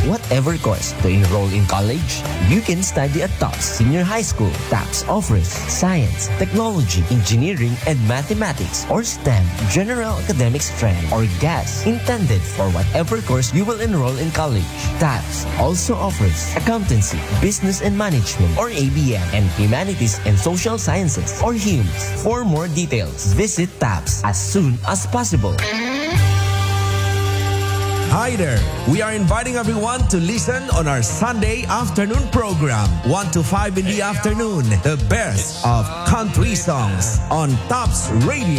whatever course to enroll in college, you can study at TAPS Senior High School. TAPS offers science, technology, engineering, and mathematics or STEM, general academic strand, or GAS, intended for whatever course you will enroll in college. TAPS also offers accountancy, business and management, or ABM, and humanities and social sciences, or HUMS. For more details, visit TAPS as soon as possible. Hi there. We are inviting everyone to listen on our Sunday afternoon program, 1 to 5 in the afternoon, the best of country songs on TAPS Radio.